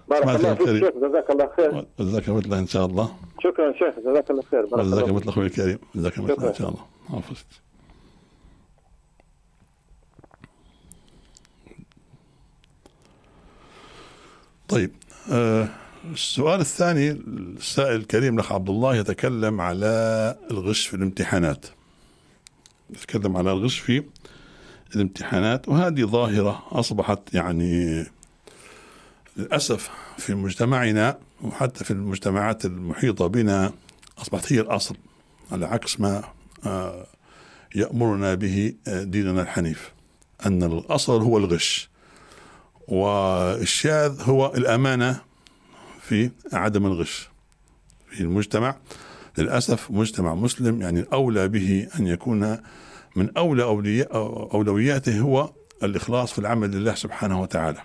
بارك الله فيك الكريم. شيخ، جزاك الله خير. جزاك مثله إن شاء الله. شكرا شيخ، جزاك الله خير. بارك جزاك الله مثل أخوي الكريم. جزاك مثله إن شاء الله. حافظك. طيب، السؤال الثاني، السائل الكريم الأخ عبد الله يتكلم على الغش في الامتحانات. يتكلم على الغش في الامتحانات، وهذه ظاهرة أصبحت يعني للأسف في مجتمعنا وحتى في المجتمعات المحيطة بنا أصبحت هي الأصل، على عكس ما يأمرنا به ديننا الحنيف، أن الأصل هو الغش، والشاذ هو الأمانة في عدم الغش. في المجتمع للأسف مجتمع مسلم يعني الأولى به أن يكون من أولوياته هو الإخلاص في العمل لله سبحانه وتعالى.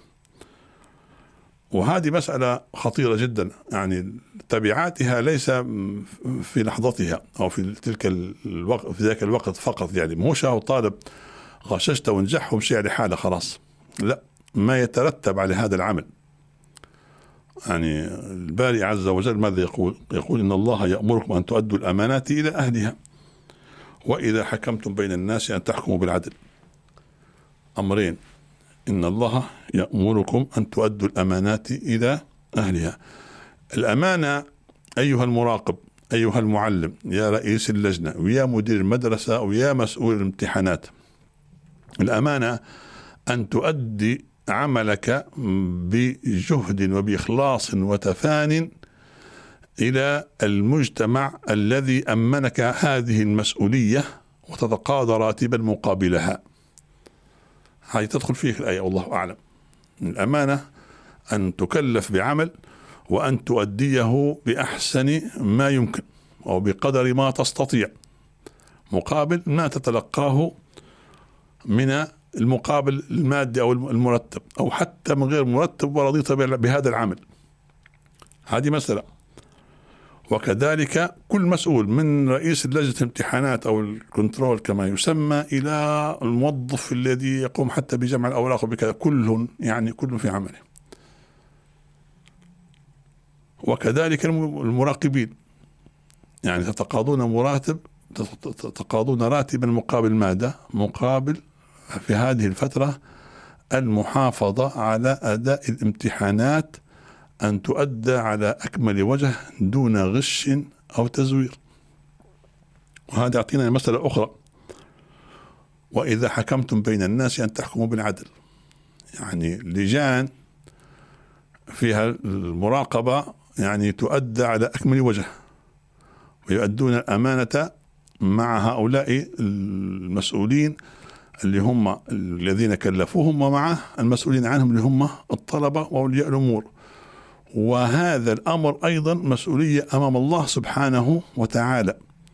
وهذه مسألة خطيرة جدا، يعني تبعاتها ليس في لحظتها أو في تلك الوقت، في ذاك الوقت فقط، يعني مش هو طالب غششت ونجح ومشي على حاله خلاص، لا، ما يترتب على هذا العمل. يعني الباري عز وجل ماذا يقول؟ يقول إن الله يأمركم أن تؤدوا الأمانات إلى أهلها وإذا حكمتم بين الناس أن تحكموا بالعدل. أمرين، إن الله يأمركم أن تؤدوا الأمانات إلى أهلها. الأمانة أيها المراقب، أيها المعلم، يا رئيس اللجنة، ويا مدير المدرسة، ويا مسؤول الامتحانات، الأمانة أن تؤدي عملك بجهد وبإخلاص وتفان إلى المجتمع الذي أمنك هذه المسؤولية، وتتقاضى راتبا مقابلها. هذه تدخل فيه الآية والله أعلم. الأمانة أن تكلف بعمل وأن تؤديه بأحسن ما يمكن أو بقدر ما تستطيع، مقابل ما تتلقاه من المقابل المادي أو المرتب، أو حتى من غير مرتب ورضيت بهذا العمل. هذه مسألة. وكذلك كل مسؤول من رئيس لجنة الامتحانات أو الكنترول كما يسمى إلى الموظف الذي يقوم حتى بجمع الأوراق وبكذا، كل في عمله. وكذلك المراقبين، يعني تتقاضون راتبا مقابل ماذا؟ مقابل في هذه الفترة المحافظة على أداء الامتحانات أن تؤدى على أكمل وجه دون غش أو تزوير. وهذا يعطينا مسألة أخرى، وإذا حكمتم بين الناس أن تحكموا بالعدل. يعني لجان فيها المراقبة يعني تؤدى على أكمل وجه، ويؤدون الأمانة مع هؤلاء المسؤولين اللي هم الذين كلفوهم، ومع المسؤولين عنهم اللي هم الطلبة وأولياء الأمور. وهذا الأمر أيضا مسؤولية أمام الله سبحانه وتعالى.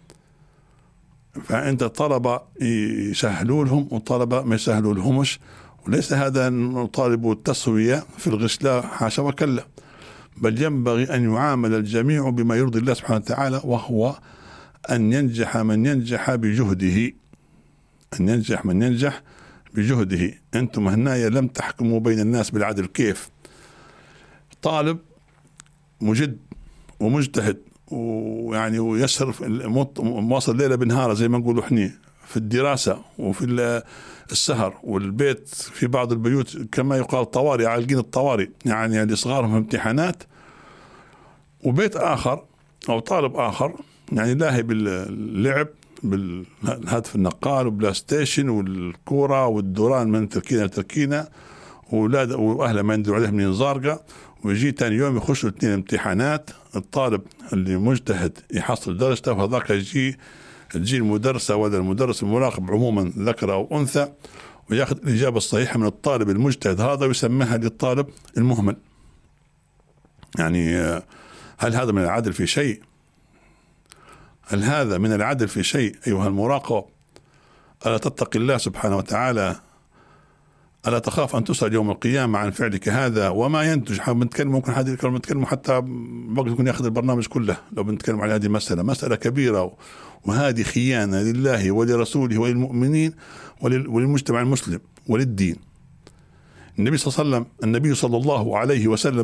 فأنت طلبة يسهلوا لهم وطلبة ما يسهلوا لهمش، وليس هذا نطالب التسوية في الغش، لا، حاشا وكلا، بل ينبغي أن يعامل الجميع بما يرضي الله سبحانه وتعالى، وهو أن ينجح من ينجح بجهده. أن ينجح من ينجح بجهده. أنتم هنايا لم تحكموا بين الناس بالعدل. كيف؟ طالب مجد ومجتهد ويعني ويسهر مواصل ليلة بنهارة زي ما نقولوا احنا في الدراسة وفي السهر، والبيت في بعض البيوت كما يقال طوارئ، عالقين الطوارئ يعني لصغارهم في امتحانات. وبيت آخر أو طالب آخر يعني لاهي باللعب بالهاتف النقال وبلاي ستيشن والكورة والدوران من تركينا لتركينا، وأهله ما يندروا عليه من زارقة، ويجي تاني يوم يخشوا 2 امتحانات. الطالب اللي مجتهد يحصل درجته، وهذاك تجي المدرسة ولا المدرس المراقب عموما ذكر أو أنثى، ويأخذ الإجابة الصحيحة من الطالب المجتهد هذا ويسميها للطالب المهمل. يعني هل هذا من العدل في شيء؟ هل هذا من العدل في شيء أيها المراقب؟ ألا تتقي الله سبحانه وتعالى؟ ألا تخاف أن تسأل يوم القيامة عن فعلك هذا وما ينتج؟ بنتكلم ممكن هذه الكلمة نتكلم حتى بقى يكون يأخذ البرنامج كله لو بنتكلم على هذه مسألة كبيرة، وهذه خيانة لله ولرسوله وللمؤمنين وللمجتمع المسلم وللدين. النبي صلى الله عليه وسلم